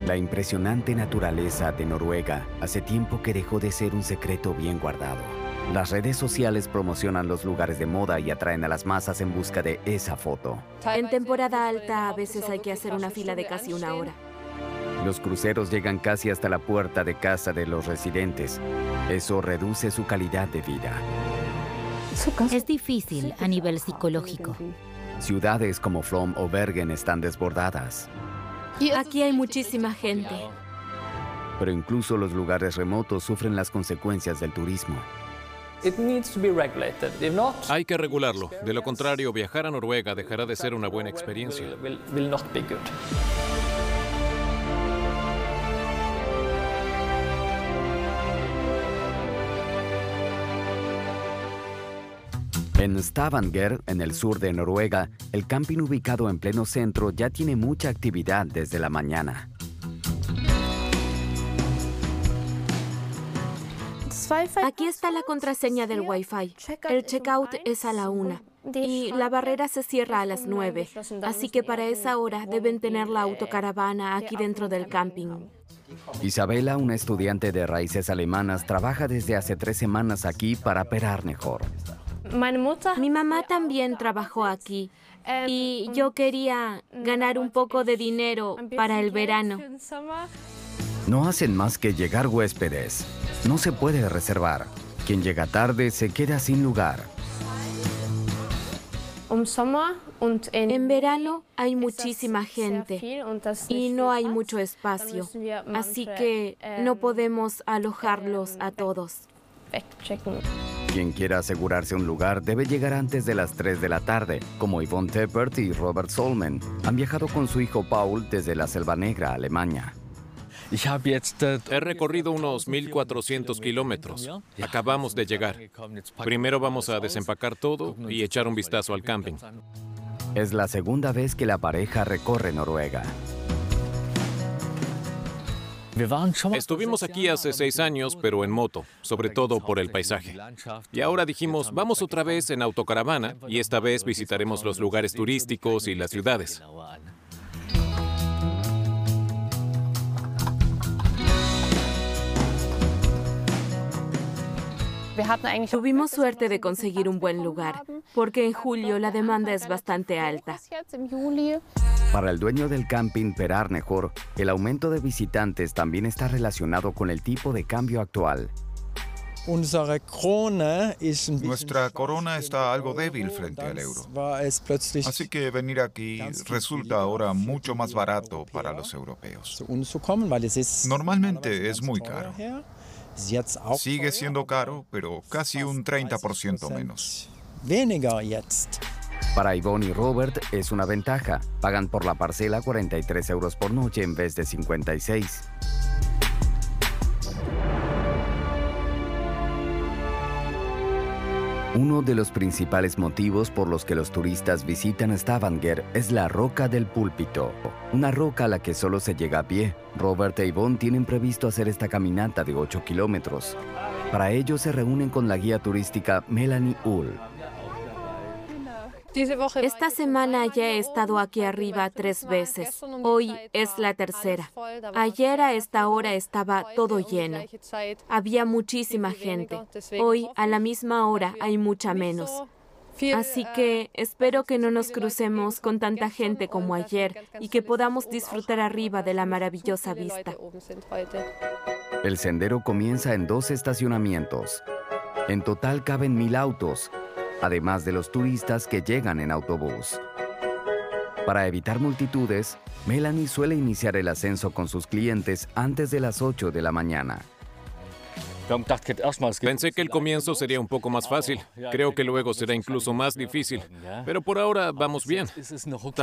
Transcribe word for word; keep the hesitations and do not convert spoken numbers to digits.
La impresionante naturaleza de Noruega hace tiempo que dejó de ser un secreto bien guardado. Las redes sociales promocionan los lugares de moda y atraen a las masas en busca de esa foto. En temporada alta a veces hay que hacer una fila de casi una hora. Los cruceros llegan casi hasta la puerta de casa de los residentes. Eso reduce su calidad de vida. Es difícil a nivel psicológico. Ciudades como Flom o Bergen están desbordadas. Aquí hay muchísima gente. Pero incluso los lugares remotos sufren las consecuencias del turismo. Hay que regularlo. De lo contrario, viajar a Noruega dejará de ser una buena experiencia. En Stavanger, en el sur de Noruega, el camping ubicado en pleno centro ya tiene mucha actividad desde la mañana. Aquí está la contraseña del Wi-Fi. El checkout es a la una y la barrera se cierra a las nueve, así que para esa hora deben tener la autocaravana aquí dentro del camping. Isabela, una estudiante de raíces alemanas, trabaja desde hace tres semanas aquí para Perarnejor. Mi mamá también trabajó aquí y yo quería ganar un poco de dinero para el verano. No hacen más que llegar huéspedes. No se puede reservar. Quien llega tarde se queda sin lugar. En verano hay muchísima gente y no hay mucho espacio, así que no podemos alojarlos a todos. Quien quiera asegurarse un lugar debe llegar antes de las tres de la tarde, como Yvonne Teppert y Robert Solmen. Han viajado con su hijo Paul desde la Selva Negra, Alemania. He recorrido unos mil cuatrocientos kilómetros. Acabamos de llegar. Primero vamos a desempacar todo y echar un vistazo al camping. Es la segunda vez que la pareja recorre Noruega. Estuvimos aquí hace seis años, pero en moto, sobre todo por el paisaje. Y ahora dijimos, vamos otra vez en autocaravana y esta vez visitaremos los lugares turísticos y las ciudades. Tuvimos suerte de conseguir un buen lugar, porque en julio la demanda es bastante alta. Para el dueño del camping Perarnejor, el aumento de visitantes también está relacionado con el tipo de cambio actual. Nuestra corona está algo débil frente al euro. Así que venir aquí resulta ahora mucho más barato para los europeos. Normalmente es muy caro. Sigue siendo caro, pero casi un treinta por ciento menos. Para Yvonne y Robert es una ventaja. Pagan por la parcela cuarenta y tres euros por noche en vez de cincuenta y seis. Uno de los principales motivos por los que los turistas visitan Stavanger es la Roca del Púlpito, una roca a la que solo se llega a pie. Robert e Yvonne tienen previsto hacer esta caminata de ocho kilómetros. Para ello se reúnen con la guía turística Melanie Ull. Esta semana ya he estado aquí arriba tres veces. Hoy es la tercera. Ayer a esta hora estaba todo lleno. Había muchísima gente. Hoy a la misma hora hay mucha menos. Así que espero que no nos crucemos con tanta gente como ayer y que podamos disfrutar arriba de la maravillosa vista. El sendero comienza en dos estacionamientos. En total caben mil autos, además de los turistas que llegan en autobús. Para evitar multitudes, Melanie suele iniciar el ascenso con sus clientes antes de las ocho de la mañana. Pensé que el comienzo sería un poco más fácil. Creo que luego será incluso más difícil. Pero por ahora vamos bien.